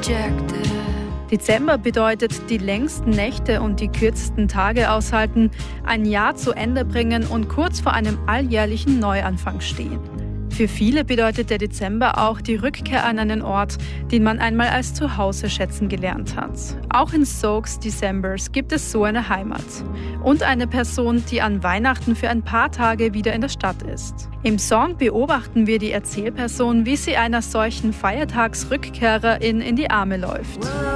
rejected. Dezember bedeutet die längsten Nächte und die kürzesten Tage aushalten, ein Jahr zu Ende bringen und kurz vor einem alljährlichen Neuanfang stehen. Für viele bedeutet der Dezember auch die Rückkehr an einen Ort, den man einmal als Zuhause schätzen gelernt hat. Auch in Soaks Decembers gibt es so eine Heimat. Und eine Person, die an Weihnachten für ein paar Tage wieder in der Stadt ist. Im Song beobachten wir die Erzählperson, wie sie einer solchen Feiertagsrückkehrerin in die Arme läuft.